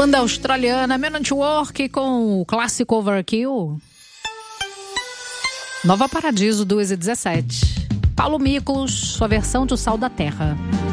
Banda australiana Men at Work com o clássico Overkill. Nova Paradiso 2:17. Paulo Miklos, sua versão de O Sal da Terra.